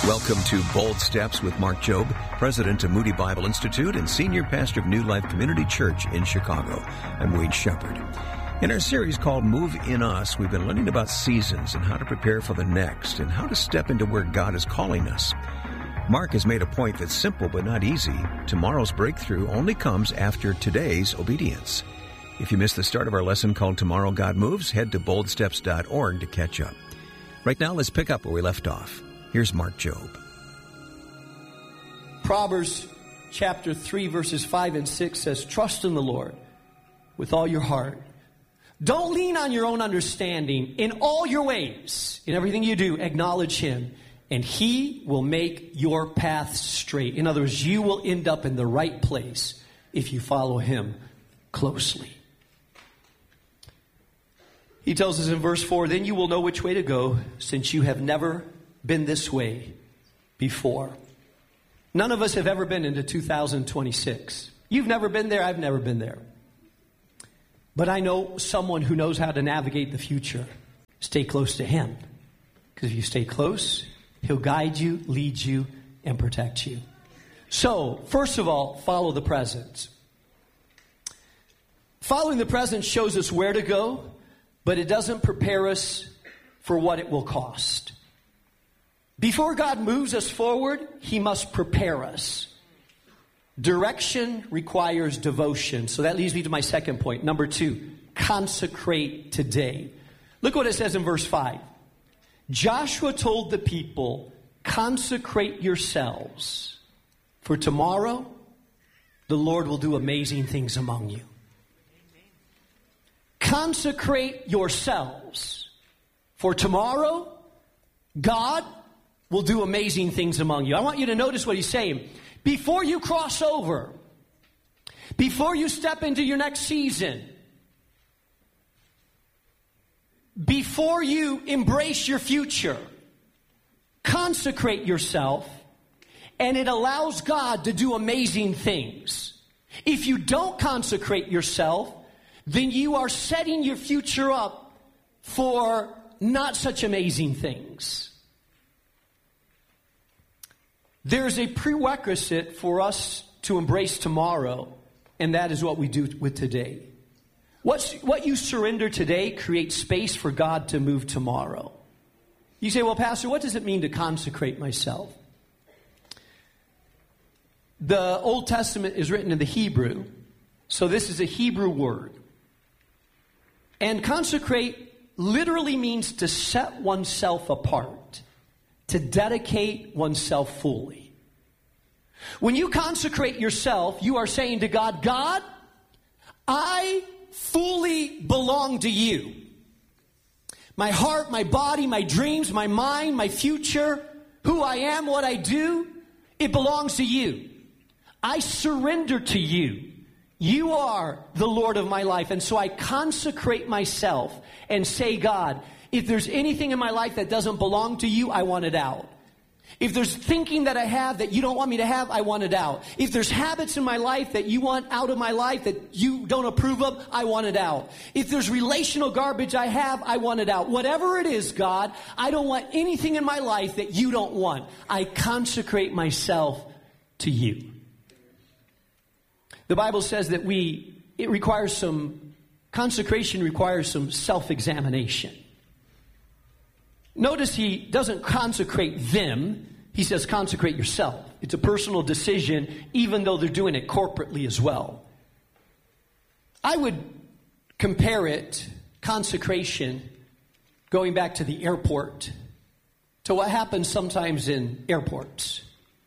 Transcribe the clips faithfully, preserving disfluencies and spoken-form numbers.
Welcome to Bold Steps with Mark Jobe, president of Moody Bible Institute and senior pastor of New Life Community Church in Chicago. I'm Wade Shepherd. In our series called Move in Us, we've been learning about seasons and how to prepare for the next and how to step into where God is calling us. Mark has made a point that's simple but not easy. Tomorrow's breakthrough only comes after today's obedience. If you missed the start of our lesson called Tomorrow God Moves, head to bold steps dot org to catch up. Right now, let's pick up where we left off. Here's Mark Jobe. Proverbs chapter three, verses five and six says, "Trust in the Lord with all your heart. Don't lean on your own understanding. In all your ways, in everything you do, acknowledge Him, and He will make your path straight." In other words, you will end up in the right place if you follow Him closely. He tells us in verse four, "Then you will know which way to go, since you have never been this way before." None of us have ever been into two thousand twenty-six. You've never been there. I've never been there. But I know someone who knows how to navigate the future. Stay close to Him. Because if you stay close, He'll guide you, lead you, and protect you. So, first of all, follow the present. Following the present shows us where to go, but it doesn't prepare us for what it will cost. Before God moves us forward, He must prepare us. Direction requires devotion. So that leads me to my second point. Number two, consecrate today. Look what it says in verse five. Joshua told the people, "Consecrate yourselves, for tomorrow the Lord will do amazing things among you." Consecrate yourselves, for tomorrow God will do amazing things among you. I want you to notice what He's saying. Before you cross over, before you step into your next season, before you embrace your future, consecrate yourself, and it allows God to do amazing things. If you don't consecrate yourself, then you are setting your future up for not such amazing things. There's a prerequisite for us to embrace tomorrow, and that is what we do with today. What's, what you surrender today creates space for God to move tomorrow. You say, "Well, Pastor, what does it mean to consecrate myself?" The Old Testament is written in the Hebrew, so this is a Hebrew word. And consecrate literally means to set oneself apart, to dedicate oneself fully. When you consecrate yourself, you are saying to God, "God, I fully belong to you. My heart, my body, my dreams, my mind, my future, who I am, what I do, it belongs to you. I surrender to you. You are the Lord of my life." And so I consecrate myself and say, "God, if there's anything in my life that doesn't belong to you, I want it out. If there's thinking that I have that you don't want me to have, I want it out. If there's habits in my life that you want out of my life that you don't approve of, I want it out. If there's relational garbage I have, I want it out. Whatever it is, God, I don't want anything in my life that you don't want. I consecrate myself to you." The Bible says that we, it requires some, consecration requires some self-examination. Notice He doesn't consecrate them. He says consecrate yourself. It's a personal decision, even though they're doing it corporately as well. I would compare it, consecration, going back to the airport, to what happens sometimes in airports.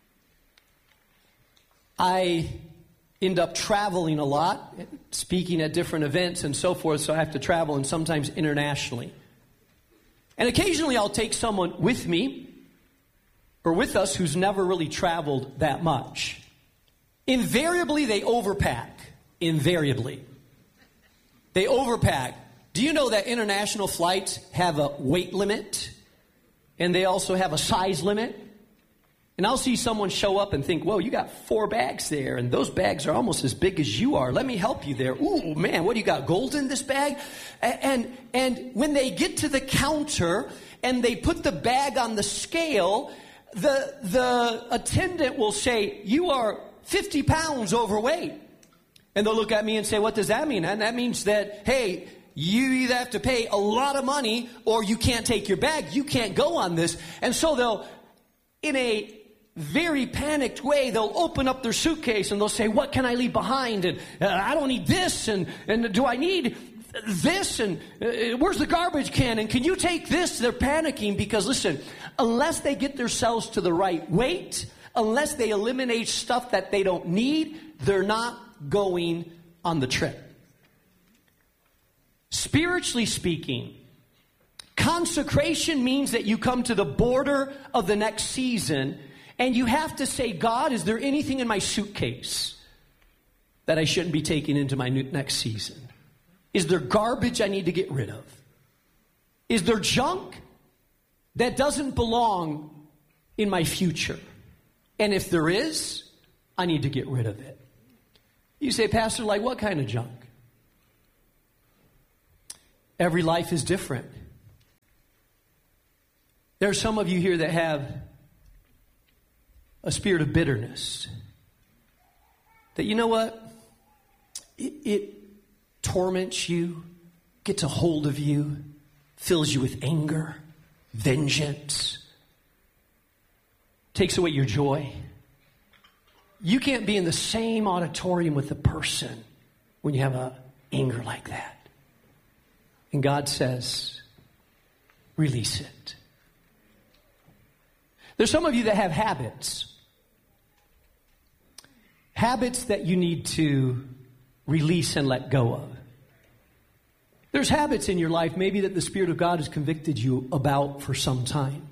I end up traveling a lot, speaking at different events and so forth, so I have to travel, and sometimes internationally. And occasionally I'll take someone with me or with us who's never really traveled that much. Invariably, they overpack. Invariably. They overpack. Do you know that international flights have a weight limit? And they also have a size limit? And I'll see someone show up and think, "Whoa, you got four bags there, and those bags are almost as big as you are. Let me help you there. Ooh, man, what do you got, gold in this bag?" And, and when they get to the counter and they put the bag on the scale, the, the attendant will say, you are fifty pounds overweight. And they'll look at me and say, what does that mean? And that means that, hey, you either have to pay a lot of money or you can't take your bag. You can't go on this. And so they'll, in a very panicked way, they'll open up their suitcase and they'll say, what can I leave behind? And uh, I don't need this. And, and do I need this? And uh, where's the garbage can? And can you take this? They're panicking because, listen, unless they get themselves to the right weight, unless they eliminate stuff that they don't need, they're not going on the trip. Spiritually speaking, consecration means that you come to the border of the next season and you have to say, God, is there anything in my suitcase that I shouldn't be taking into my next season? Is there garbage I need to get rid of? Is there junk that doesn't belong in my future? And if there is, I need to get rid of it. You say, Pastor, like what kind of junk? Every life is different. There are some of you here that have a spirit of bitterness. That you know what? It, it torments you, gets a hold of you, fills you with anger, vengeance, takes away your joy. You can't be in the same auditorium with a person when you have a anger like that. And God says, release it. There's some of you that have habits. Habits that you need to release and let go of. There's habits in your life maybe that the Spirit of God has convicted you about for some time.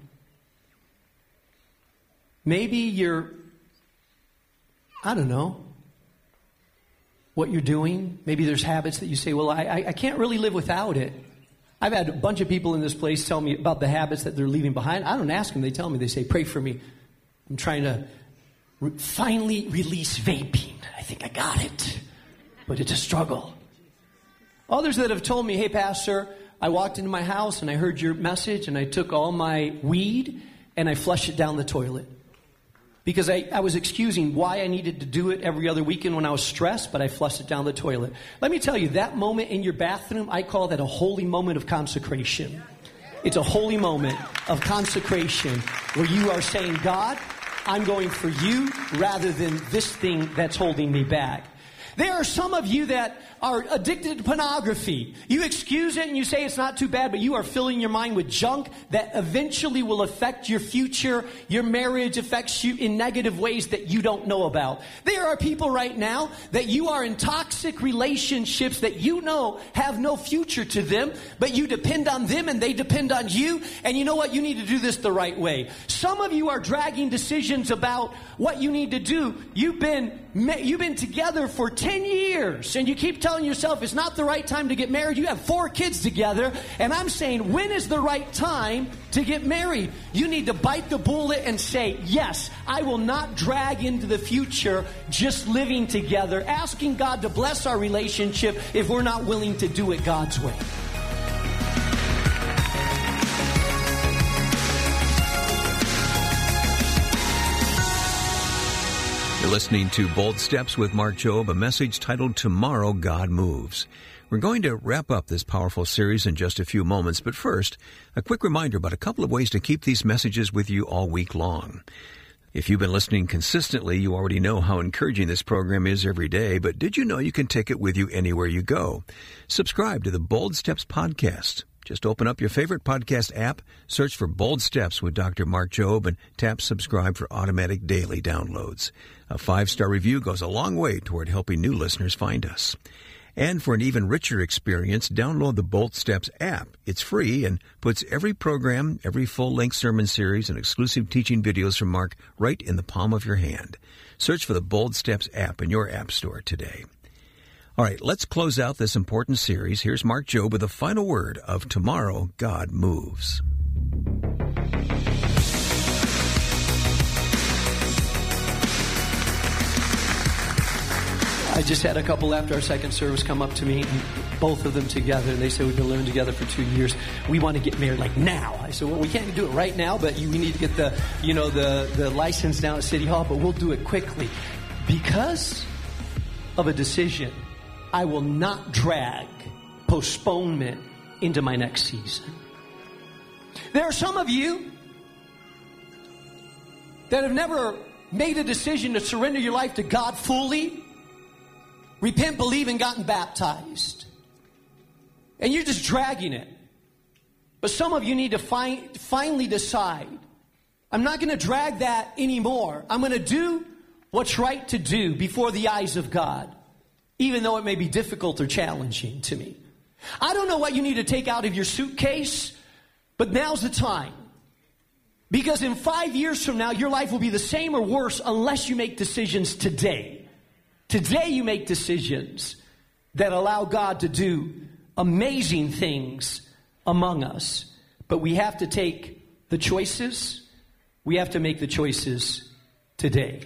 Maybe you're, I don't know, what you're doing. Maybe there's habits that you say, well, I, I can't really live without it. I've had a bunch of people in this place tell me about the habits that they're leaving behind. I don't ask them. They tell me. They say, pray for me. I'm trying to re- finally release vaping. I think I got it. But it's a struggle. Others that have told me, hey, Pastor, I walked into my house and I heard your message and I took all my weed and I flushed it down the toilet. Because I, I was excusing why I needed to do it every other weekend when I was stressed, but I flushed it down the toilet. Let me tell you, that moment in your bathroom, I call that a holy moment of consecration. It's a holy moment of consecration where you are saying, God, I'm going for you rather than this thing that's holding me back. There are some of you that are addicted to pornography. You excuse it and you say it's not too bad, but you are filling your mind with junk that eventually will affect your future. Your marriage affects you in negative ways that you don't know about. There are people right now that you are in toxic relationships that you know have no future to them, but you depend on them and they depend on you. And you know what? You need to do this the right way. Some of you are dragging decisions about what you need to do. You've been, you've been together for ten years and you keep telling yourself it's not the right time to get married. You have four kids together, and I'm saying, when is the right time to get married? You need to bite the bullet and say, yes, I will not drag into the future just living together, asking God to bless our relationship if we're not willing to do it God's way. You're listening to Bold Steps with Mark Jobe, a message titled Tomorrow God Moves. We're going to wrap up this powerful series in just a few moments, but first, a quick reminder about a couple of ways to keep these messages with you all week long. If you've been listening consistently, you already know how encouraging this program is every day, but did you know you can take it with you anywhere you go? Subscribe to the Bold Steps podcast. Just open up your favorite podcast app, search for Bold Steps with Doctor Mark Jobe, and tap subscribe for automatic daily downloads. A five-star review goes a long way toward helping new listeners find us. And for an even richer experience, download the Bold Steps app. It's free and puts every program, every full-length sermon series, and exclusive teaching videos from Mark right in the palm of your hand. Search for the Bold Steps app in your app store today. All right, let's close out this important series. Here's Mark Jobe with the final word of Tomorrow God Moves. I just had a couple after our second service come up to me, and both of them together, and they said, we've been living together for two years. We want to get married like now. I said, well, we can't do it right now, but you, we need to get the, you know, the, the license down at City Hall, but we'll do it quickly. Because of a decision, I will not drag postponement into my next season. There are some of you that have never made a decision to surrender your life to God fully, repent, believe, and gotten baptized. And you're just dragging it. But some of you need to fi- finally decide, I'm not going to drag that anymore. I'm going to do what's right to do before the eyes of God, even though it may be difficult or challenging to me. I don't know what you need to take out of your suitcase, but now's the time. Because in five years from now, your life will be the same or worse unless you make decisions today. Today you make decisions that allow God to do amazing things among us. But we have to take the choices. We have to make the choices today.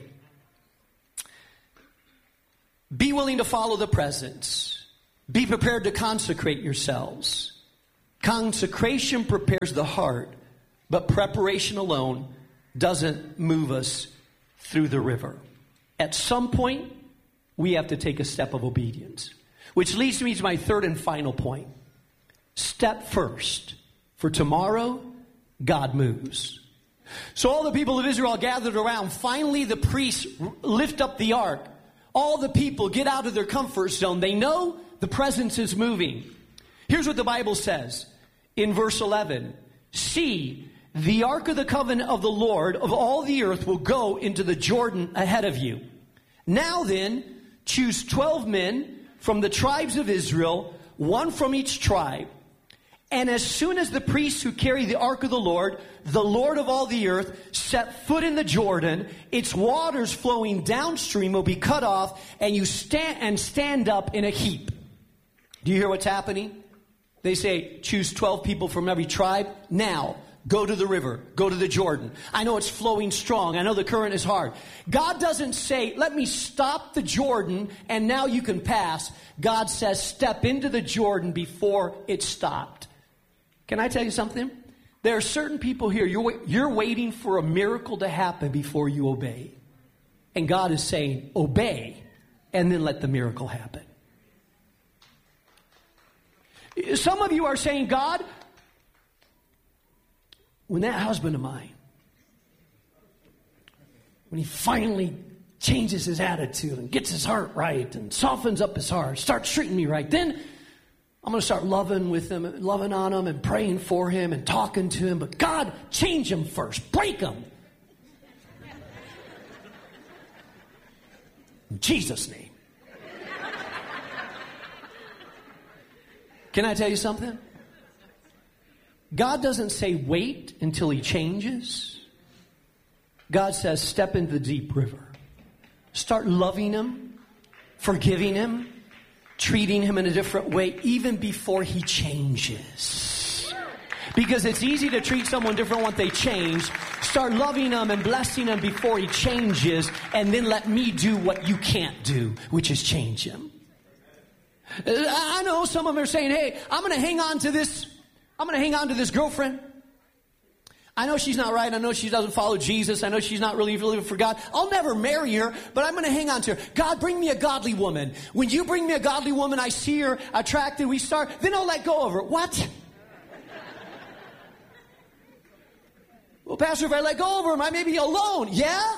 Be willing to follow the presence. Be prepared to consecrate yourselves. Consecration prepares the heart, but preparation alone doesn't move us through the river. At some point, we have to take a step of obedience. Which leads me to my third and final point. Step first. For tomorrow, God moves. So all the people of Israel gathered around. Finally, the priests lift up the ark. All the people get out of their comfort zone. They know the presence is moving. Here's what the Bible says in verse eleven. See, the ark of the covenant of the Lord of all the earth will go into the Jordan ahead of you. Now then, choose twelve men from the tribes of Israel, one from each tribe. And as soon as the priests who carry the ark of the Lord, the Lord of all the earth, set foot in the Jordan, its waters flowing downstream will be cut off, and you stand and stand up in a heap. Do you hear what's happening? They say, choose twelve people from every tribe. Now, go to the river. Go to the Jordan. I know it's flowing strong. I know the current is hard. God doesn't say, let me stop the Jordan and now you can pass. God says, step into the Jordan before it stopped. Can I tell you something? There are certain people here, you're, you're waiting for a miracle to happen before you obey. And God is saying, obey, and then let the miracle happen. Some of you are saying, God, when that husband of mine, when he finally changes his attitude and gets his heart right and softens up his heart, starts treating me right, then I'm going to start loving with him, loving on him and praying for him and talking to him. But God, change him first. Break him. In Jesus' name. Can I tell you something? God doesn't say wait until he changes. God says step into the deep river. Start loving him, forgiving him, treating him in a different way even before he changes. Because it's easy to treat someone different once they change. Start loving them and blessing them before he changes, and then let me do what you can't do, which is change him. I know some of them are saying, hey, I'm going to hang on to this. I'm going to hang on to this girlfriend. I know she's not right. I know she doesn't follow Jesus. I know she's not really living for God. I'll never marry her, but I'm going to hang on to her. God, bring me a godly woman. When you bring me a godly woman, I see her attracted, we start, then I'll let go of her. What? Well, Pastor, if I let go of her, I may be alone. Yeah?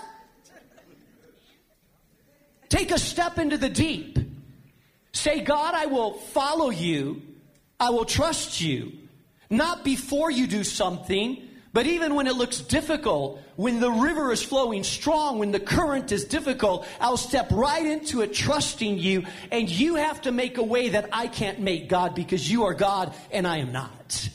Take a step into the deep. Say, God, I will follow you. I will trust you. Not before you do something, but even when it looks difficult, when the river is flowing strong, when the current is difficult, I'll step right into it trusting you. And you have to make a way that I can't make, God, because you are God and I am not.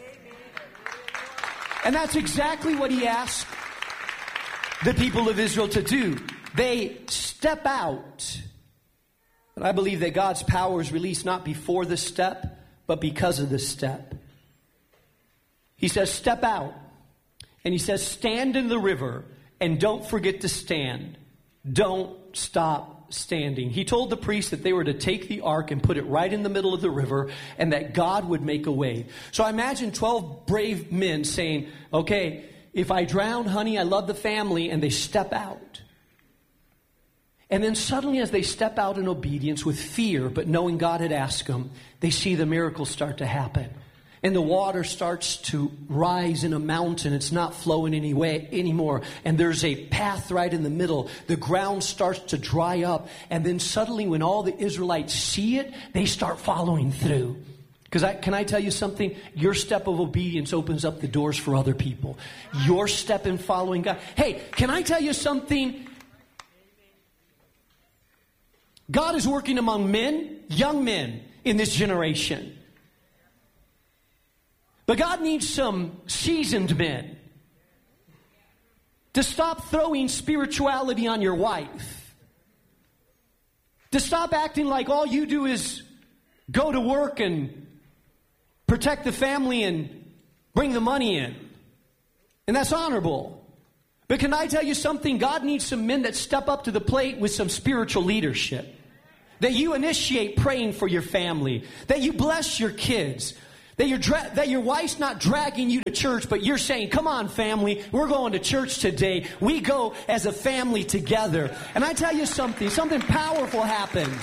And that's exactly what he asked the people of Israel to do. They step out. And I believe that God's power is released not before the step, but because of the step. He says, step out. And he says, stand in the river and don't forget to stand. Don't stop standing. He told the priests that they were to take the ark and put it right in the middle of the river and that God would make a way. So I imagine twelve brave men saying, okay, if I drown, honey, I love the family, and they step out. And then suddenly as they step out in obedience with fear, but knowing God had asked them, they see the miracle start to happen. And the water starts to rise in a mountain. It's not flowing any way anymore. And there's a path right in the middle. The ground starts to dry up. And then suddenly when all the Israelites see it, they start following through. Because I, can I tell you something? Your step of obedience opens up the doors for other people. Your step in following God. Hey, can I tell you something? God is working among men, young men in this generation. But God needs some seasoned men to stop throwing spirituality on your wife. To stop acting like all you do is go to work and protect the family and bring the money in. And that's honorable. But can I tell you something? God needs some men that step up to the plate with some spiritual leadership. That you initiate praying for your family. That you bless your kids. That your, dra- that your wife's not dragging you to church, but you're saying, come on, family, we're going to church today. We go as a family together. And I tell you something, something powerful happens.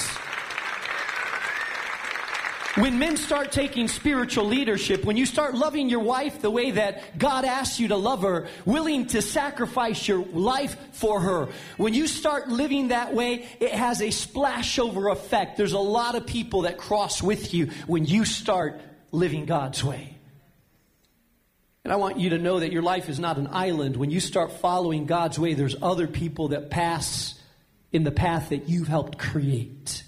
When men start taking spiritual leadership, when you start loving your wife the way that God asks you to love her, willing to sacrifice your life for her, when you start living that way, it has a splashover effect. There's a lot of people that cross with you when you start living God's way. And I want you to know that your life is not an island. When you start following God's way, there's other people that pass in the path that you've helped create.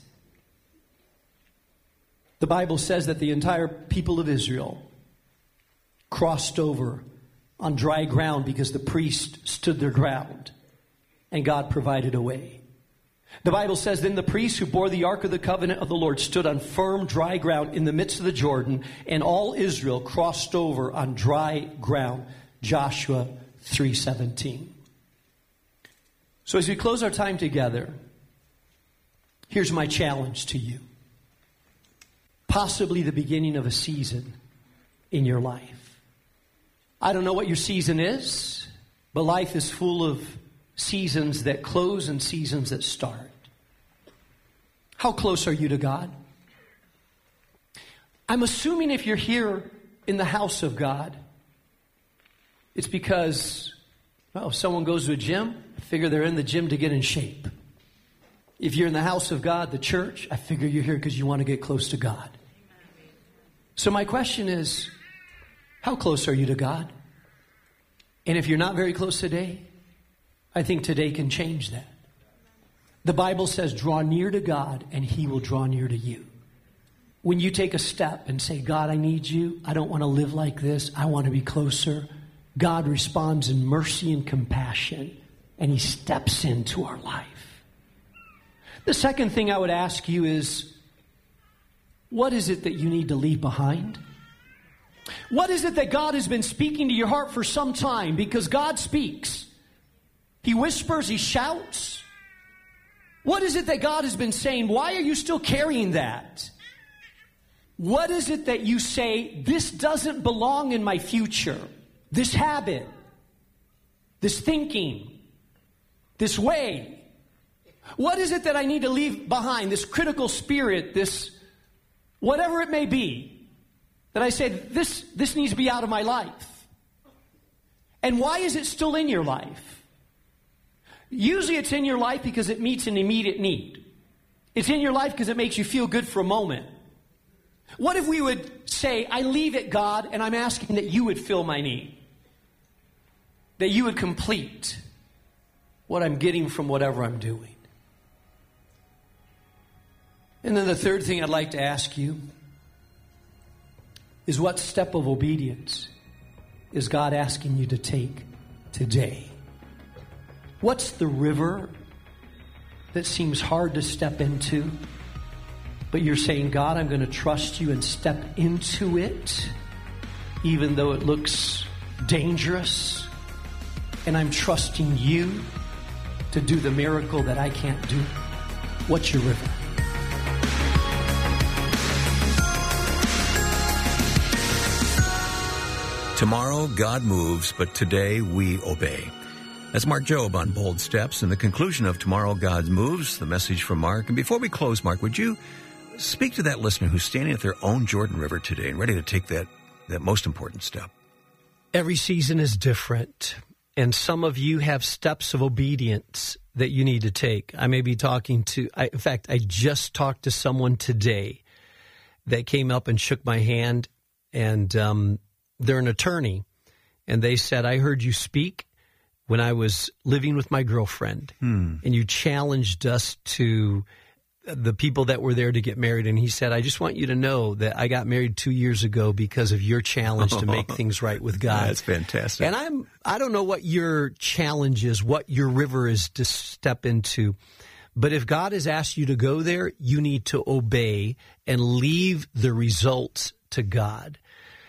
The Bible says that the entire people of Israel crossed over on dry ground because the priest stood their ground and God provided a way. The Bible says, then the priests who bore the ark of the covenant of the Lord stood on firm, dry ground in the midst of the Jordan, and all Israel crossed over on dry ground. Joshua three seventeen. So as we close our time together, here's my challenge to you. Possibly the beginning of a season in your life. I don't know what your season is, but life is full of seasons that close and seasons that start. How close are you to God? I'm assuming if you're here in the house of God, it's because, well, if someone goes to a gym, I figure they're in the gym to get in shape. If you're in the house of God, the church, I figure you're here because you want to get close to God. So my question is, how close are you to God? And if you're not very close today, I think today can change that. The Bible says, draw near to God and He will draw near to you. When you take a step and say, God, I need you. I don't want to live like this. I want to be closer. God responds in mercy and compassion, and He steps into our life. The second thing I would ask you is, what is it that you need to leave behind? What is it that God has been speaking to your heart for some time? Because God speaks. He whispers, He shouts. What is it that God has been saying? Why are you still carrying that? What is it that you say, this doesn't belong in my future? This habit, this thinking, this way. What is it that I need to leave behind? This critical spirit, this whatever it may be, that I say, this, this needs to be out of my life. And why is it still in your life? Usually it's in your life because it meets an immediate need. It's in your life because it makes you feel good for a moment. What if we would say, I leave it, God, and I'm asking that you would fill my need? That you would complete what I'm getting from whatever I'm doing. And then the third thing I'd like to ask you is, what step of obedience is God asking you to take today? What's the river that seems hard to step into, but you're saying, God, I'm going to trust you and step into it, even though it looks dangerous, and I'm trusting you to do the miracle that I can't do? What's your river? Tomorrow, God moves, but today we obey. That's Mark Jobe on Bold Steps and the conclusion of Tomorrow, God Moves, the message from Mark. And before we close, Mark, would you speak to that listener who's standing at their own Jordan River today and ready to take that, that most important step? Every season is different, and some of you have steps of obedience that you need to take. I may be talking to, I, in fact, I just talked to someone today that came up and shook my hand, and um, they're an attorney, and they said, I heard you speak when I was living with my girlfriend, hmm. and you challenged us to the people that were there to get married. And he said, I just want you to know that I got married two years ago because of your challenge to make things right with God. That's fantastic. And I'm, I don't know what your challenge is, what your river is to step into. But if God has asked you to go there, you need to obey and leave the results to God.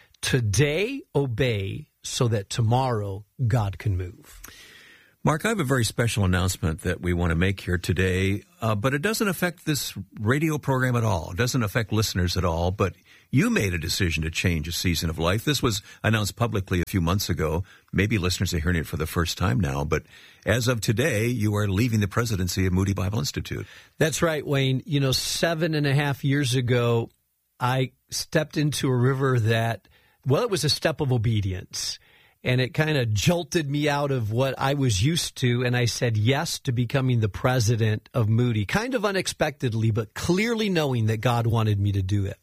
Today, obey so that tomorrow God can move. Mark, I have a very special announcement that we want to make here today, uh, but it doesn't affect this radio program at all. It doesn't affect listeners at all, but you made a decision to change a season of life. This was announced publicly a few months ago. Maybe listeners are hearing it for the first time now, but as of today, you are leaving the presidency of Moody Bible Institute. That's right, Wayne. You know, seven and a half years ago, I stepped into a river that, well, it was a step of obedience. And it kind of jolted me out of what I was used to, and I said yes to becoming the president of Moody, kind of unexpectedly, but clearly knowing that God wanted me to do it.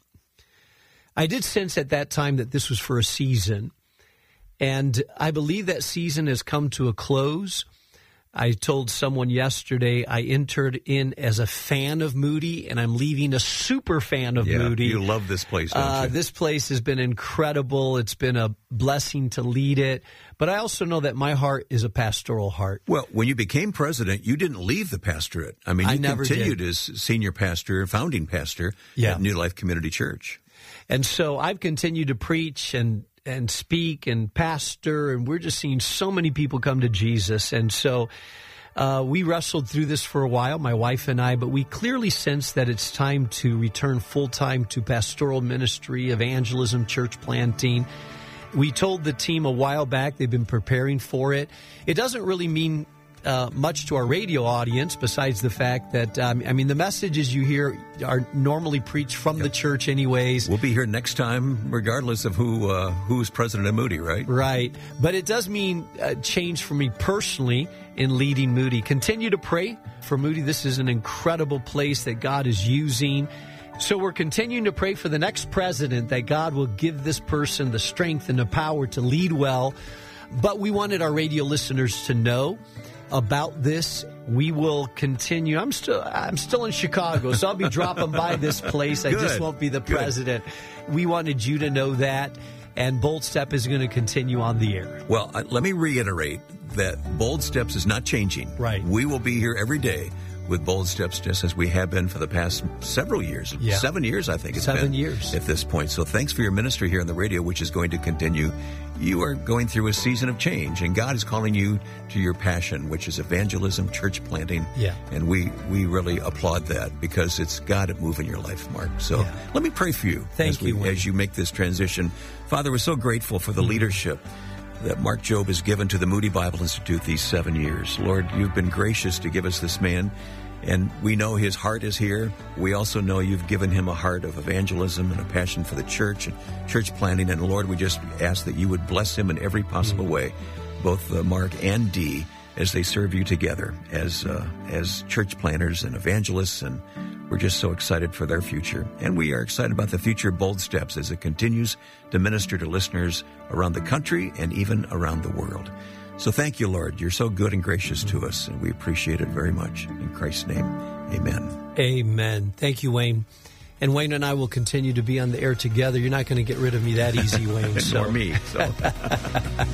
I did sense at that time that this was for a season, and I believe that season has come to a close. I told someone yesterday I entered in as a fan of Moody, and I'm leaving a super fan of yeah, Moody. You love this place, don't uh, you? This place has been incredible. It's been a blessing to lead it. But I also know that my heart is a pastoral heart. Well, when you became president, you didn't leave the pastorate. I mean, you I never continued did. as senior pastor, founding pastor yeah. at New Life Community Church. And so I've continued to preach and and speak and pastor, and we're just seeing so many people come to Jesus. And so uh, we wrestled through this for a while, my wife and I, but we clearly sense that it's time to return full-time to pastoral ministry, evangelism, church planting. We told the team a while back, they've been preparing for it. It doesn't really mean Uh, much to our radio audience, besides the fact that, um, I mean, the messages you hear are normally preached from yep. the church anyways. We'll be here next time, regardless of who uh, who's president of Moody, right? Right. But it does mean a change for me personally in leading Moody. Continue to pray for Moody. This is an incredible place that God is using. So we're continuing to pray for the next president, that God will give this person the strength and the power to lead well. But we wanted our radio listeners to know about this. We will continue. I'm still I'm still in Chicago, so I'll be dropping by this place. I Good. just won't be the Good. president. We wanted you to know that, and Bold Step is going to continue on the air. Well, uh, let me reiterate that Bold Steps is not changing. Right. We will be here every day with Bold Steps, just as we have been for the past several years. Yeah. Seven years, I think it's Seven been. years. At this point. So thanks for your ministry here on the radio, which is going to continue. You are going through a season of change, and God is calling you to your passion, which is evangelism, church planting. Yeah. And we, we really applaud that, because it's God at move in your life, Mark. So yeah. let me pray for you. Thank as we, you, Wayne. as you make this transition. Father, we're so grateful for the Mm-hmm. leadership that Mark Jobe has given to the Moody Bible Institute these seven years. Lord, you've been gracious to give us this man, and we know his heart is here. We also know you've given him a heart of evangelism and a passion for the church and church planting. And Lord, we just ask that you would bless him in every possible way, both uh, Mark and Dee, as they serve you together as uh, as church planters and evangelists. And we're just so excited for their future. And we are excited about the future of Bold Steps as it continues to minister to listeners around the country and even around the world. So thank you, Lord. You're so good and gracious to us, and we appreciate it very much. In Christ's name, amen. Amen. Thank you, Wayne. And Wayne and I will continue to be on the air together. You're not going to get rid of me that easy, Wayne. So. Nor me. So.